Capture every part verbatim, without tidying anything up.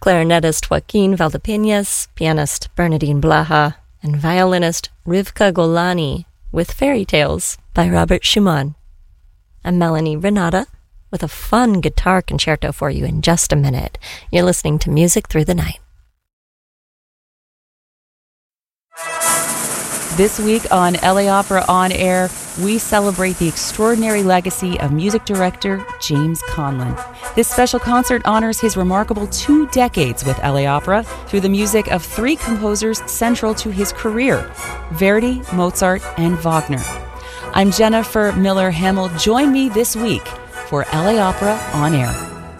clarinetist Joaquin Valdepeñas, pianist Bernardine Blaha, and violinist Rivka Golani with Fairy Tales by Robert Schumann. I'm Melanie Renata with a fun guitar concerto for you in just a minute. You're listening to Music Through the Night. This week on L A Opera On Air, we celebrate the extraordinary legacy of music director James Conlon. This special concert honors his remarkable two decades with L A Opera through the music of three composers central to his career, Verdi, Mozart, and Wagner. I'm Jennifer Miller Hamill. Join me this week for L A Opera On Air.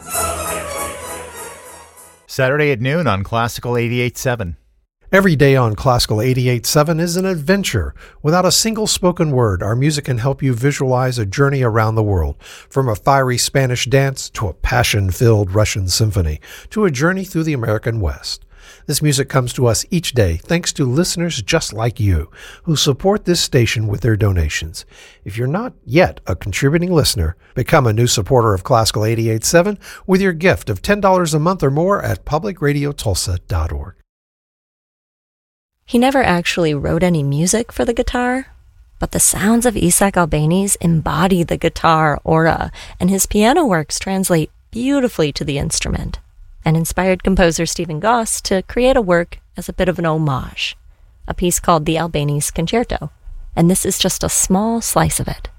Saturday at noon on Classical eighty-eight point seven. Every day on Classical eighty-eight point seven is an adventure. Without a single spoken word, our music can help you visualize a journey around the world, from a fiery Spanish dance to a passion-filled Russian symphony, to a journey through the American West. This music comes to us each day thanks to listeners just like you, who support this station with their donations. If you're not yet a contributing listener, become a new supporter of Classical eighty-eight point seven with your gift of ten dollars a month or more at public radio tulsa dot org. He never actually wrote any music for the guitar, but the sounds of Isaac Albéniz embody the guitar aura, and his piano works translate beautifully to the instrument, and inspired composer Stephen Goss to create a work as a bit of an homage, a piece called the Albéniz Concerto, and this is just a small slice of it.